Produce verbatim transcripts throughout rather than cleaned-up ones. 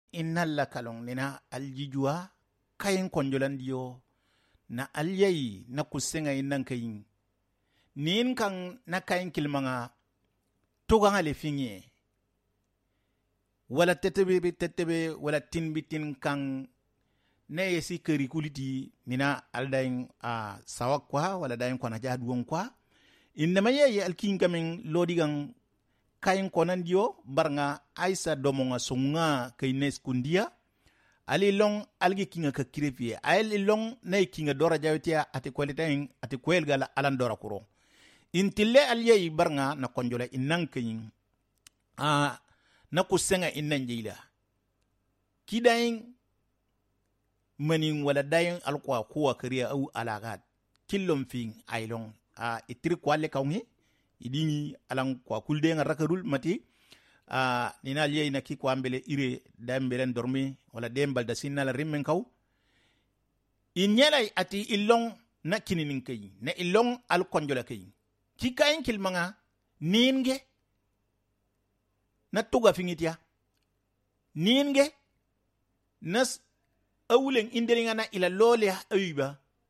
innalla kalong nina aljijua kayin konjolan diyo na alyayi na kusenga innan kayin nin kan na kayin kilmanga toga ngale finye wala tetebe tetebe wala tinbitin kan na yesi keri kuliti nina aldayin a uh, sawak kwa wala dayin kwa na jaduwan kwa inna maye alkin gamin lodigan kayin konan diyo barnga aisa domonga sunga kaynes kundia ali long algi kinga ka kirefie ali long nay kinga dora jawtia ati kwalitain ati kwelgala alan dora kuro intille aliyai barnga na konjola innan kayin a uh, na kusenga innan jila kidayin manin wala dayin alqwa kuwa kariya au alagat killom fin ailong a uh, itri kwale kaungi idini alang kwa kulde nga rakarul mati a uh, nina liye na ki kwa mbele ire dambelen dormi wala dembal da sinna la rimmen kaw inyelay ati illong na kininin kay na illong al konjola kay ki kayin kilmanga ninge na tuga fingitia ninge nas awulen indelinga na ila lole ayuba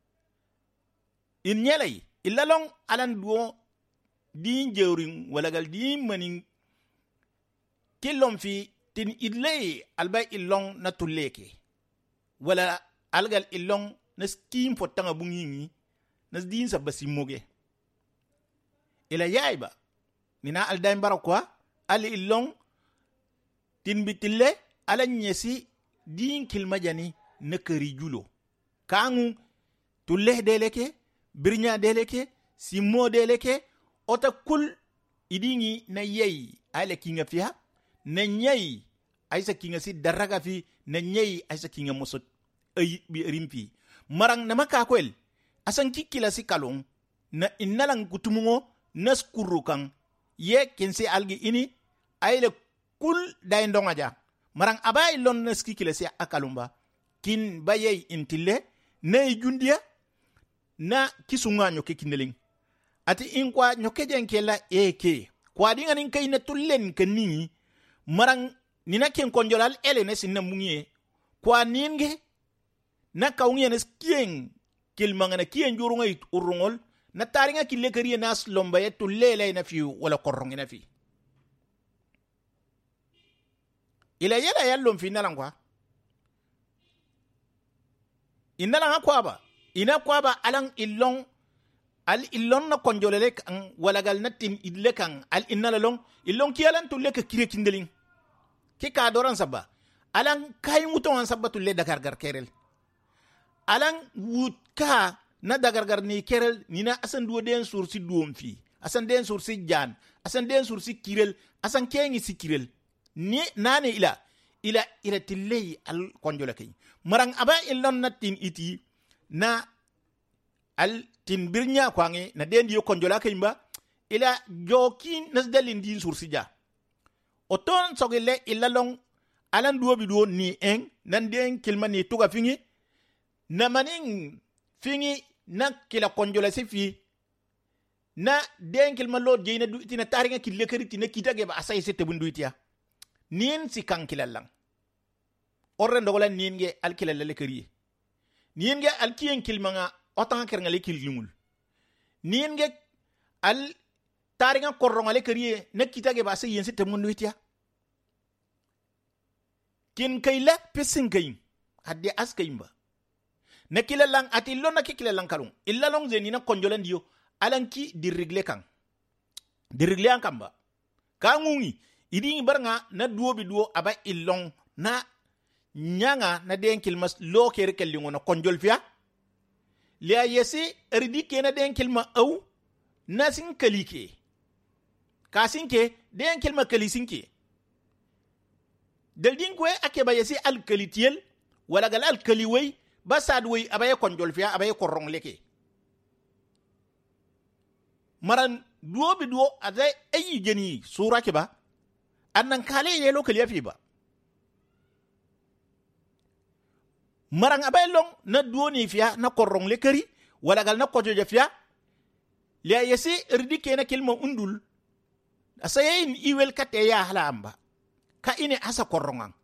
inyelay ilalong alan duo din jeuring walagal din manin kilom fi tin idlay albay illong na tuleke wala algal illong na skim fotanga bungingi na din sa basimoge ila yaiba nina alday barakwa ali illong tin bitille ala nyesi din kilmajani na kari julo kangu tulle deleke birnya deleke simo deleke ota kul idingi na yayi ala kinga fiha na nyayi aisa kinga si daraga fi na nyayi aisa kinga mosot ay bi rimpi marang na makakwel asan kikila si kalong na inalang kutumungo nas kurukan ye kense algi ini aile kul daindonga ja marang abay lon nas kikila si akalumba kin bayay intille na jundia na kisunga nyoke kindeling ati inkwa nyoke jenkela eke kwa dinga nin kay na tullen kanni marang nina ken konjolal elene sinna mungie kwa ninge na kaunye nes kien kilmanga na kien jurunga it urungol na taringa kille kariye nas lomba yetu lele na fi wala korronge na fi ila yala yallom fi nalangwa inalanga kwaba ina kwaba alang illong al illon na konjolele kan walagal natin idle kan al innalalong illon kialan tulle ka kire kindeling ki ka doran sabba alang kay muton sabba tulle dakar gar kerel alang wutka na dagargar ni kerel nina asan duo den sursi duom fi asan den sursi jan asan den sursi kirel asan kengi si kirel ni nane ila ila ila tillay al konjola kay marang aba illon natin iti na al tin birnya kwange na den diyo konjola kay mba ila jokin nasdalin din sursi ja oton sogele ila long alan duo bi duo ni en nan den kilma ni tuga fingi na maning fingi na kila konjola si fi na den kilma lo jeena du itina taringa kille keriti na kitage ba asay sete bundu itia nin si kan kilallang orre ndogola nin ge al kilalalle keriye nin ge al kiyen kilmanga otan kernga le kilgimul nin ge al taringa korronga le keriye na kitage ba asay sete bundu itia kin kayla pesin kayin hadde as kayimba na kilalang ati lo na kilalang kalung illalong zeni na konjolan diyo alanki dirigle kang dirigle ang kamba kangungi idingi barnga na duo bi duo aba illong na nyanga na den kilmas lo kere kellingo na konjol fia liya yesi erdi ke na den kilma au na sin kalike kasinke den kilma kalisinke deldin kwe akeba yesi al kalitiel wala gal al kaliwei basad wey abaye konjol fia abaye korong leke maran duo bi duo azay ayi jeni sura ke ba annan kale ye lo kaliya fi ba maran abaye long na duo ni fia na korong lekeri wala gal na kojoje fia le yesi irdi ke na kilma undul asayin iwel kate ya hala amba ka ine asa korongan